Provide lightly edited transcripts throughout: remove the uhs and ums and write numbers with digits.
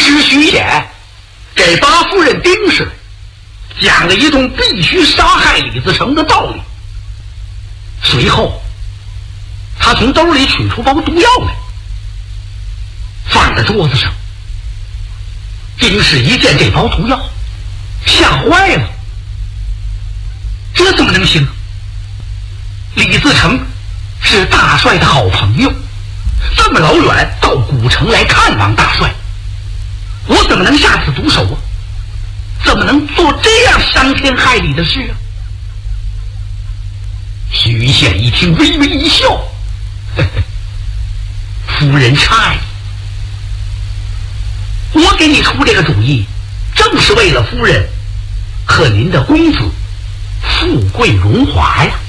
时徐显给八夫人丁氏讲了一通必须杀害李自成的道理。随后他从兜里取出包毒药来，放在桌子上。丁氏一见这包毒药，吓坏了，这怎么能行？李自成是大帅的好朋友，这么老远到古城来看望大帅，我怎么能下此毒手啊？怎么能做这样伤天害理的事啊？徐显一听，微微一笑，呵呵，夫人诧异，我给你出这个主意，正是为了夫人和您的公子富贵荣华呀。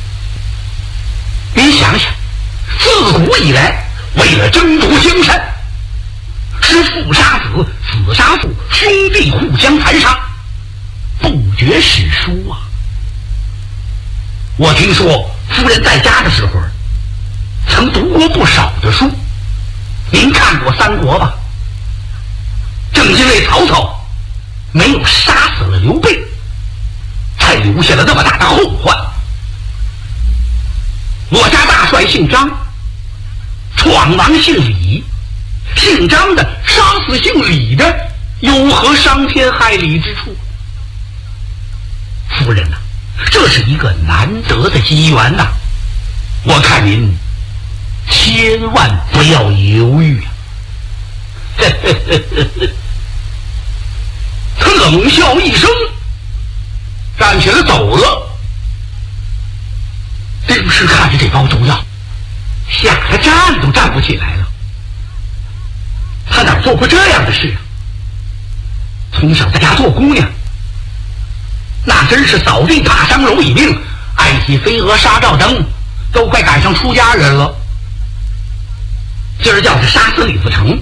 您想想，自古以来为了争夺江山，是父杀子，子杀父，兄弟互相残杀，不绝史书啊。我听说夫人在家的时候曾读过不少的书，您看过三国吧？正因为曹操没有杀死了刘备，才留下了那么大的后患。我家大帅姓张，闯王姓李，姓张的杀死姓李的，有何伤天害理之处？夫人啊，这是一个难得的机缘呐，我看您千万不要犹豫啊。他冷笑一声，站起来走了。丁氏看着这包毒药，吓得站都站不起来了。他哪做过这样的事啊？从小在家做姑娘，那真是扫地爬山蝼蚁命，爱惜飞蛾杀照灯，都快赶上出家人了。今儿要是杀死李自成，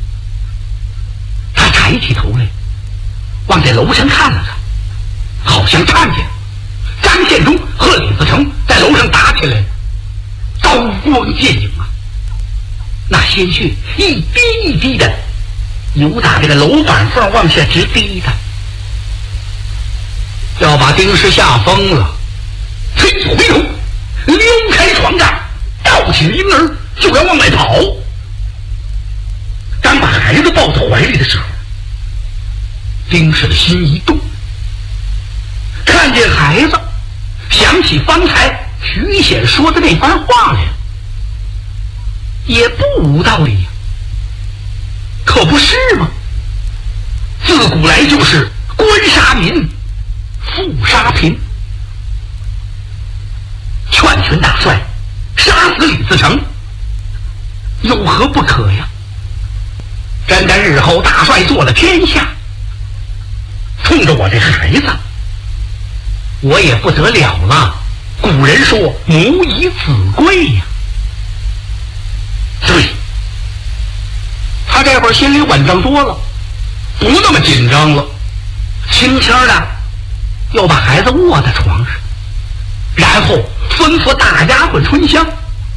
他抬起头来往这楼上看了看，好像看见张献忠和李自成在楼上打起来了，刀光剑影啊，那鲜血一滴一滴的由打这个楼板缝往下直滴的，要把丁氏吓疯了。他一回头撩开床帐，抱起婴儿就要往外跑。刚把孩子抱到怀里的时候，丁氏的心一动，看见孩子，想起方才徐显说的那番话来了，也不无道理呀，可不是吗？自古来就是官杀民，富杀贫，劝大帅杀死李自成，有何不可呀？真的日后大帅做了天下，冲着我这孩子，我也不得了了。古人说母以子贵呀。对，他这会儿心里稳当多了，不那么紧张了，轻轻的又把孩子卧在床上，然后吩咐大丫鬟春香，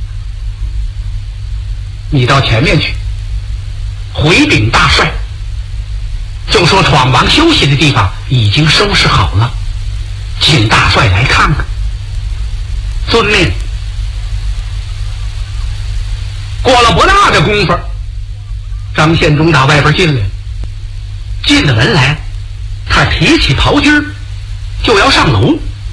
你到前面去回禀大帅，就说闯王休息的地方已经收拾好了，请大帅来看看。遵命。过了不大的功夫，张献忠打外边进来，进了门来，他提起袍襟就要上楼。